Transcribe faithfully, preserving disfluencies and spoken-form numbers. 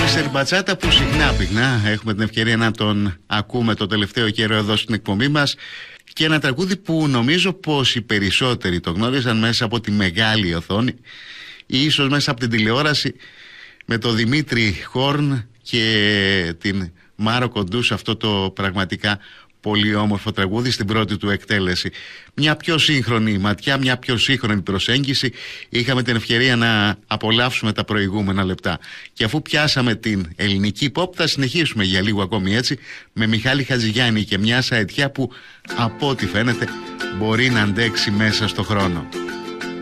μίστερ Μπατσάτα, που συχνά πυκνά έχουμε την ευκαιρία να τον ακούμε το τελευταίο καιρό εδώ στην εκπομπή μας, και ένα τραγούδι που νομίζω πως οι περισσότεροι το γνώριζαν μέσα από τη μεγάλη οθόνη ή ίσως μέσα από την τηλεόραση, με το Δημήτρη Χόρν και την Μάρο Κοντού σε αυτό το πραγματικά πολύ όμορφο τραγούδι στην πρώτη του εκτέλεση. Μια πιο σύγχρονη ματιά, μια πιο σύγχρονη προσέγγιση. Είχαμε την ευκαιρία να απολαύσουμε τα προηγούμενα λεπτά. Και αφού πιάσαμε την ελληνική pop, θα συνεχίσουμε για λίγο ακόμη έτσι με Μιχάλη Χατζηγιάννη και μια σαετιά που από ό,τι φαίνεται μπορεί να αντέξει μέσα στο χρόνο.